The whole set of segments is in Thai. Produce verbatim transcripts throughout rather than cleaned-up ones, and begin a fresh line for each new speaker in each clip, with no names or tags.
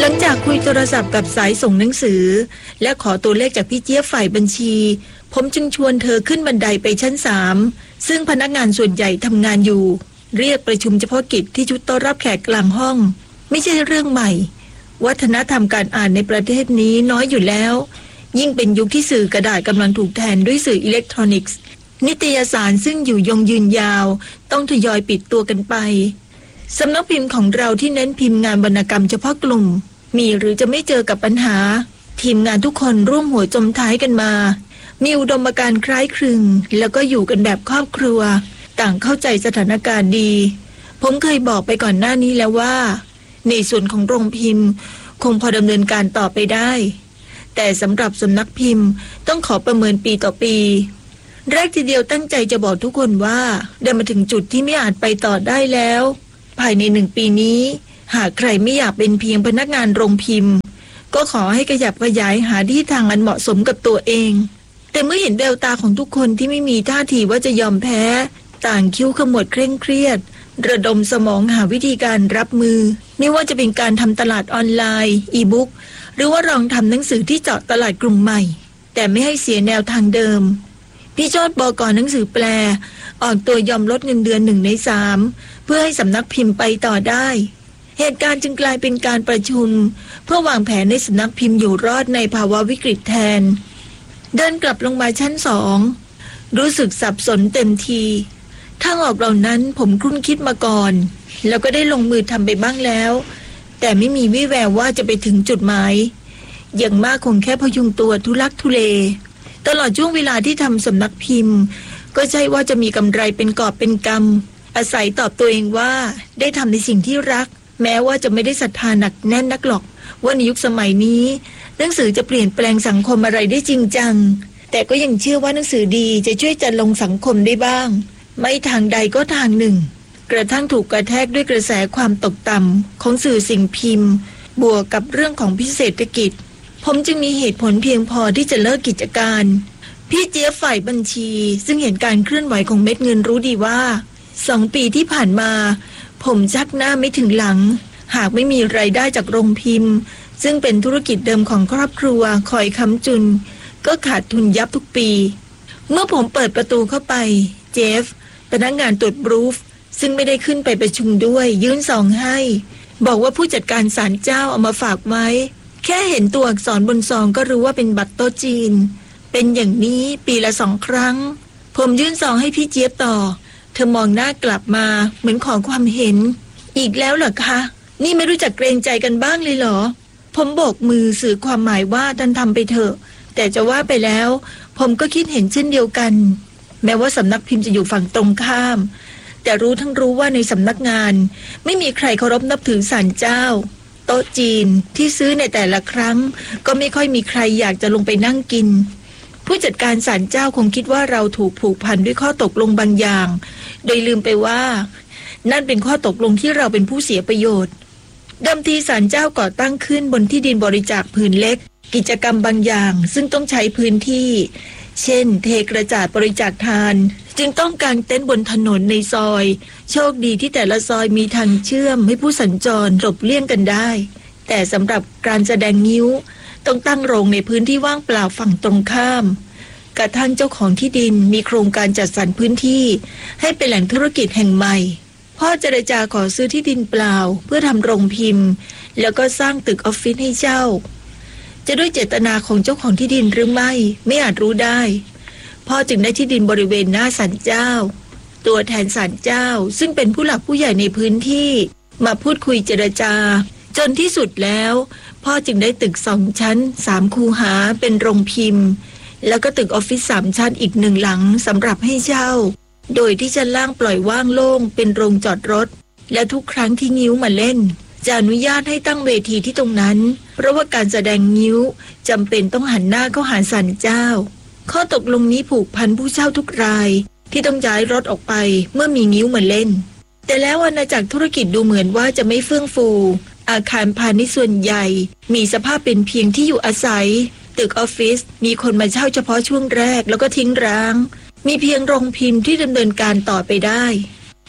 งจากคุยโทรศัพท์กับสายส่งหนังสือและขอตัวเลขจากพี่เจี๊ยบฝ่ายบัญชีผมจึงชวนเธอขึ้นบันไดไปชั้นสามซึ่งพนักงานส่วนใหญ่ทำงานอยู่เรียกประชุมเฉพาะกิจที่ชุดต้อนรับแขกกลางห้องไม่ใช่เรื่องใหม่วัฒนธรรมการอ่านในประเทศนี้น้อยอยู่แล้วยิ่งเป็นยุคที่สื่อกระดาษกำลังถูกแทนด้วยสื่ออิเล็กทรอนิกส์นิตยสารซึ่งอยู่ยงยืนยาวต้องทยอยปิดตัวกันไปสำนักพิมพ์ของเราที่เน้นพิมพ์งานวรรณกรรมเฉพาะกลุ่มมีหรือจะไม่เจอกับปัญหาทีมงานทุกคนร่วมหัวจมท้ายกันมามีอุดมการณ์คล้ายคลึงแล้วก็อยู่กันแบบครอบครัวต่างเข้าใจสถานการณ์ดีผมเคยบอกไปก่อนหน้านี้แล้วว่าในส่วนของโรงพิมพ์คงพอดำเนินการต่อไปได้แต่สำหรับสำนักพิมพ์ต้องขอประเมินปีต่อปีแรกทีเดียวตั้งใจจะบอกทุกคนว่าได้มาถึงจุดที่ไม่อาจไปต่อได้แล้วภายในหนึ่งปีนี้หากใครไม่อยากเป็นเพียงพนักงานโรงพิมพ์ก็ขอให้ขยับขยายหาที่ทางอันเหมาะสมกับตัวเองแต่เมื่อเห็นแววตาของทุกคนที่ไม่มีท่าทีว่าจะยอมแพ้ต่างคิ้วขมวดเคร่งเครียดระดมสมองหาวิธีการรับมือไม่ว่าจะเป็นการทำตลาดออนไลน์อีบุ๊กหรือว่าลองทำหนังสือที่เจาะตลาดกลุ่มใหม่แต่ไม่ให้เสียแนวทางเดิมพี่โจทย์บก.หนังสือแปลออกตัวยอมลดเงินเดือนหนึ่งในสามเพื่อให้สำนักพิมพ์ไปต่อได้เหตุการณ์จึงกลายเป็นการประชุมเพื่อวางแผนในสำนักพิมพ์อยู่รอดในภาวะวิกฤตแทนเดินกลับลงมาชั้นสองรู้สึกสับสนเต็มทีทางออกเหล่านั้นผมครุ่นคิดมาก่อนแล้วก็ได้ลงมือทำไปบ้างแล้วแต่ไม่มีวี่แววว่าจะไปถึงจุดหมายอย่างมากคงแค่พยุงตัวทุลักทุเลตลอดช่วงเวลาที่ทำสำนักพิมพ์ก็ใช่ว่าจะมีกำไรเป็นกอบเป็นกำอาศัยตอบตัวเองว่าได้ทำในสิ่งที่รักแม้ว่าจะไม่ได้ศรัทธาหนักแน่นนักหรอกว่าในยุคสมัยนี้หนังสือจะเปลี่ยนแปลงสังคมอะไรได้จริงจังแต่ก็ยังเชื่อว่าหนังสือดีจะช่วยจัดลงสังคมได้บ้างไม่ทางใดก็ทางหนึ่งกระทั่งถูกกระแทกด้วยกระแสความตกต่ำของสื่อสิ่งพิมพ์บวกกับเรื่องของพิเศรษฐกิจผมจึงมีเหตุผลเพียงพอที่จะเลิกกิจการพี่เจี๊ยบฝ่ายบัญชีซึ่งเห็นการเคลื่อนไหวของเม็ดเงินรู้ดีว่าสองปีที่ผ่านมาผมชักหน้าไม่ถึงหลังหากไม่มีรายได้จากโรงพิมพ์ซึ่งเป็นธุรกิจเดิมของครอบครัวคอยค้ำจุนก็ขาดทุนยับทุกปีเมื่อผมเปิดประตูเข้าไปเจฟพนักงานตรวจบรูฟซึ่งไม่ได้ขึ้นไปประชุมด้วยยื่นซองให้บอกว่าผู้จัดการศาลเจ้าเอามาฝากไว้แค่เห็นตัวอักษรบนซองก็รู้ว่าเป็นบัตรโต๊ะจีนเป็นอย่างนี้ปีละสองครั้งผมยื่นซองให้พี่เจี๊ยบต่อเธอมองหน้ากลับมาเหมือนขอความเห็นอีกแล้วเหรอคะนี่ไม่รู้จักเกรงใจกันบ้างเลยเหรอผมโบกมือสื่อความหมายว่าท่านทำไปเถอะแต่จะว่าไปแล้วผมก็คิดเห็นเช่นเดียวกันแม้ว่าสำนักพิมพ์จะอยู่ฝั่งตรงข้ามแต่รู้ทั้งรู้ว่าในสำนักงานไม่มีใครเคารพนับถือศาลเจ้าโต๊ะจีนที่ซื้อในแต่ละครั้งก็ไม่ค่อยมีใครอยากจะลงไปนั่งกินผู้จัดการศาลเจ้าคงคิดว่าเราถูกผูกพันด้วยข้อตกลงบางอย่างโดยลืมไปว่านั่นเป็นข้อตกลงที่เราเป็นผู้เสียประโยชน์เดิมทีศาลเจ้าก่อตั้งขึ้นบนที่ดินบริจาคผืนเล็กกิจกรรมบางอย่างซึ่งต้องใช้พื้นที่เช่นเทกระจาดบริจาคทานจึงต้องกางเต็นท์บนถนนในซอยโชคดีที่แต่ละซอยมีทางเชื่อมให้ผู้สัญจรหลบเลี่ยงกันได้แต่สำหรับการแสดงงิ้วต้องตั้งโรงในพื้นที่ว่างเปล่าฝั่งตรงข้ามกระทั่งเจ้าของที่ดินมีโครงการจัดสรรพื้นที่ให้เป็นแหล่งธุรกิจแห่งใหม่พ่อเจรจาขอซื้อที่ดินเปล่าเพื่อทำโรงพิมพ์แล้วก็สร้างตึกออฟฟิศให้เจ้าจะด้วยเจตนาของเจ้าของที่ดินหรือไม่ไม่อาจรู้ได้พ่อจึงได้ที่ดินบริเวณหน้าศาลเจ้าตัวแทนศาลเจ้าซึ่งเป็นผู้หลักผู้ใหญ่ในพื้นที่มาพูดคุยเจรจาจนที่สุดแล้วพ่อจึงได้ตึกสองชั้นสามคูหาเป็นโรงพิมพ์แล้วก็ตึกออฟฟิศสามชั้นอีกหนึ่งหลังสำหรับให้เช่าโดยที่ชั้นล่างปล่อยว่างโล่งเป็นโรงจอดรถและทุกครั้งที่งิ้วมาเล่นจะอนุญาตให้ตั้งเวทีที่ตรงนั้นเพราะว่าการแสดงงิ้วจำเป็นต้องหันหน้าเข้าหาศาลเจ้าข้อตกลงนี้ผูกพันผู้เช่าทุกรายที่ต้องย้ายรถออกไปเมื่อมีงิ้วมาเล่นแต่แล้วอาณาจักรธุรกิจดูเหมือนว่าจะไม่เฟื่องฟูอาคารพาณิชย์ส่วนใหญ่มีสภาพเป็นเพียงที่อยู่อาศัยตึกออฟฟิศมีคนมาเช่าเฉพาะช่วงแรกแล้วก็ทิ้งร้างมีเพียงโรงพิมพ์ที่ดำเนินการต่อไปได้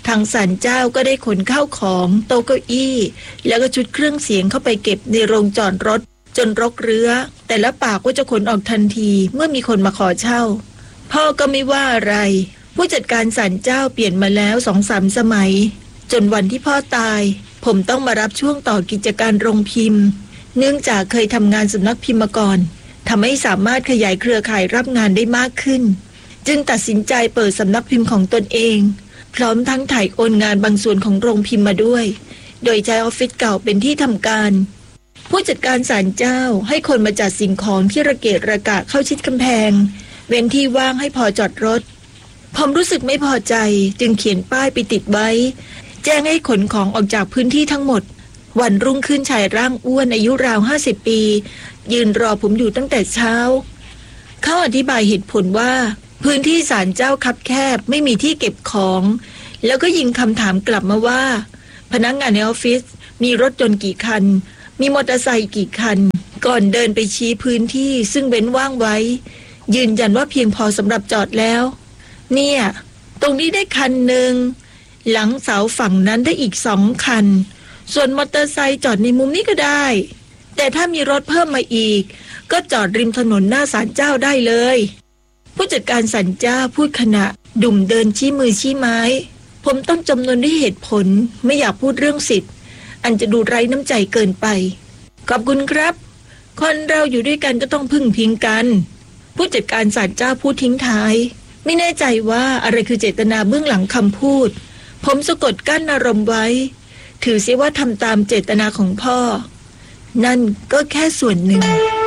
ทางศาลเจ้าก็ได้ขนข้าวของโต๊ะเก้าอี้แล้วก็ชุดเครื่องเสียงเข้าไปเก็บในโรงจอดรถจนรกเรื้อแต่ละปากก็จะขนออกทันทีเมื่อมีคนมาขอเช่าพ่อก็ไม่ว่าอะไรผู้จัดการศาลเจ้าเปลี่ยนมาแล้วสองสามสมัยจนวันที่พ่อตายผมต้องมารับช่วงต่อกิจการโรงพิมพ์เนื่องจากเคยทำงานสำนักพิมพ์มาก่อนทำให้สามารถขยายเครือข่ายรับงานได้มากขึ้นจึงตัดสินใจเปิดสำนักพิมพ์ของตนเองพร้อมทั้งถ่ายโอนงานบางส่วนของโรงพิมพ์มาด้วยโดยใช้ออฟฟิศเก่าเป็นที่ทำการผู้จัดการศาลเจ้าให้คนมาจัดสิ่งของที่ระเกะระกะเข้าชิดกำแพงเว้นที่ว่างให้พอจอดรถผมรู้สึกไม่พอใจจึงเขียนป้ายไปติดไว้แจ้งให้ขนของออกจากพื้นที่ทั้งหมดวันรุ่งขึ้นชายร่างอ้วนอายุราวห้าสิบปียืนรอผมอยู่ตั้งแต่เช้าเขาอธิบายเหตุผลว่าพื้นที่ศาลเจ้าคับแคบไม่มีที่เก็บของแล้วก็ยิงคำถามกลับมาว่าพนักงานในออฟฟิศมีรถยนต์กี่คันมีมอเตอร์ไซค์กี่คันก่อนเดินไปชี้พื้นที่ซึ่งเว้นว่างไว้ยืนยันว่าเพียงพอสำหรับจอดแล้วเนี่ยตรงนี้ได้คันหนึ่งหลังเสาฝั่งนั้นได้อีกสองคันส่วนมอเตอร์ไซค์จอดในมุมนี้ก็ได้แต่ถ้ามีรถเพิ่มมาอีกก็จอดริมถนนหน้าศาลเจ้าได้เลยผู้จัดการศาลเจ้าพูดขณะดุ่มเดินชี้มือชี้ไม้ผมต้องจำนวนด้วยเหตุผลไม่อยากพูดเรื่องสิทธิ์อันจะดูไร้น้ำใจเกินไปขอบคุณครับคนเราอยู่ด้วยกันก็ต้องพึ่งพิงกันผู้จัดการศาลเจ้าพูดทิ้งท้ายไม่แน่ใจว่าอะไรคือเจตนาเบื้องหลังคำพูดผมสะกดกั้นอารมณ์ไว้ถือเสียว่าทำตามเจตนาของพ่อนั่นก็แค่ส่วนหนึ่ง